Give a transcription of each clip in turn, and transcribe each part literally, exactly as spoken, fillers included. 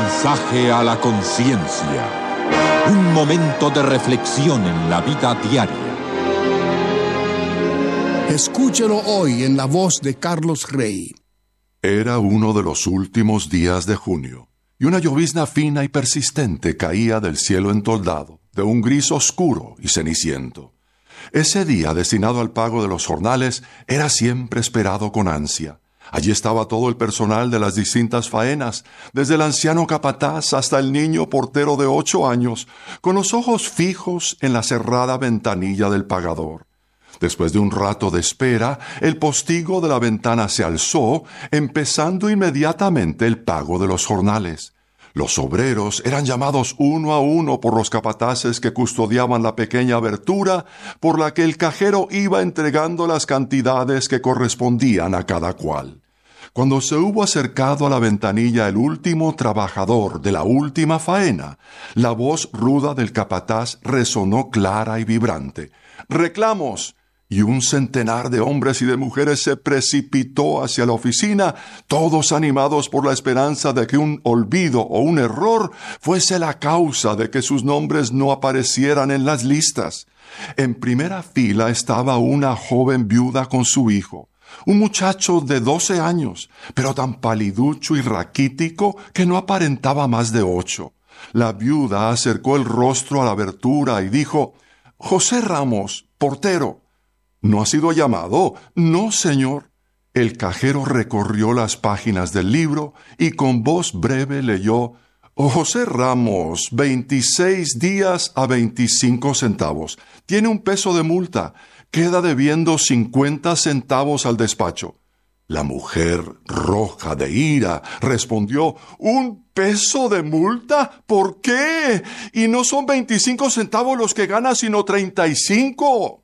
Mensaje a la conciencia. Un momento de reflexión en la vida diaria. Escúchelo hoy en la voz de Carlos Rey. Era uno de los últimos días de junio, y una llovizna fina y persistente caía del cielo entoldado, de un gris oscuro y ceniciento. Ese día destinado al pago de los jornales era siempre esperado con ansia. Allí estaba todo el personal de las distintas faenas, desde el anciano capataz hasta el niño portero de ocho años, con los ojos fijos en la cerrada ventanilla del pagador. Después de un rato de espera, el postigo de la ventana se alzó, empezando inmediatamente el pago de los jornales. Los obreros eran llamados uno a uno por los capataces que custodiaban la pequeña abertura por la que el cajero iba entregando las cantidades que correspondían a cada cual. Cuando se hubo acercado a la ventanilla el último trabajador de la última faena, la voz ruda del capataz resonó clara y vibrante. ¡Reclamos! Y un centenar de hombres y de mujeres se precipitó hacia la oficina, todos animados por la esperanza de que un olvido o un error fuese la causa de que sus nombres no aparecieran en las listas. En primera fila estaba una joven viuda con su hijo, un muchacho de doce años, pero tan paliducho y raquítico que no aparentaba más de ocho. La viuda acercó el rostro a la abertura y dijo: «José Ramos, portero». «¿No ha sido llamado?» «No, señor». El cajero recorrió las páginas del libro y con voz breve leyó: «José Ramos, veintiséis días a veinticinco centavos. Tiene un peso de multa. Queda debiendo cincuenta centavos al despacho». La mujer, roja de ira, respondió: «¿Un peso de multa? ¿Por qué? Y no son veinticinco centavos los que gana, sino treinta y cinco».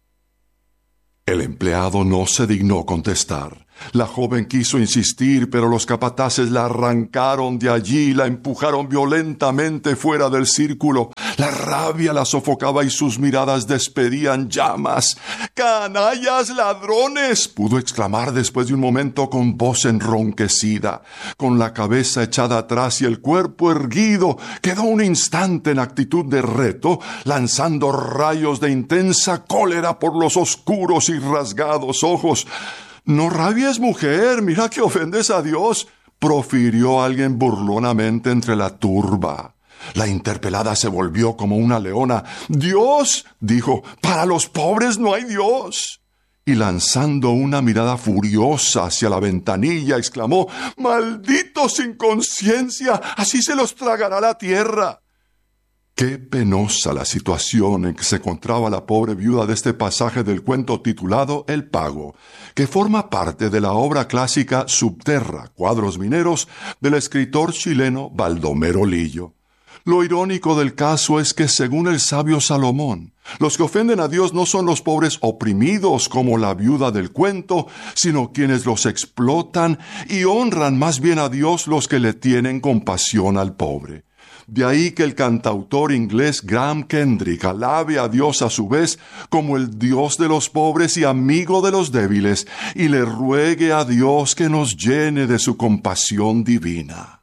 El empleado no se dignó contestar. La joven quiso insistir, pero los capataces la arrancaron de allí y la empujaron violentamente fuera del círculo. La rabia la sofocaba y sus miradas despedían llamas. «¡Canallas ladrones!», pudo exclamar después de un momento con voz enronquecida. Con la cabeza echada atrás y el cuerpo erguido, quedó un instante en actitud de reto, lanzando rayos de intensa cólera por los oscuros y rasgados ojos. «No rabies, mujer, mira que ofendes a Dios», profirió alguien burlonamente entre la turba. La interpelada se volvió como una leona. «¡Dios!», dijo, «para los pobres no hay Dios». Y lanzando una mirada furiosa hacia la ventanilla, exclamó: «¡Malditos sin conciencia! ¡Así se los tragará la tierra!». Qué penosa la situación en que se encontraba la pobre viuda de este pasaje del cuento titulado El Pago, que forma parte de la obra clásica Subterra, cuadros mineros, del escritor chileno Baldomero Lillo. Lo irónico del caso es que, según el sabio Salomón, los que ofenden a Dios no son los pobres oprimidos como la viuda del cuento, sino quienes los explotan, y honran más bien a Dios los que le tienen compasión al pobre. De ahí que el cantautor inglés Graham Kendrick alabe a Dios a su vez como el Dios de los pobres y amigo de los débiles, y le ruegue a Dios que nos llene de su compasión divina.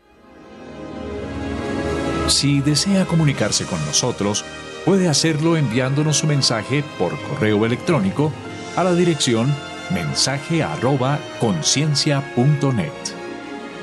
Si desea comunicarse con nosotros, puede hacerlo enviándonos su mensaje por correo electrónico a la dirección mensaje arroba conciencia punto net.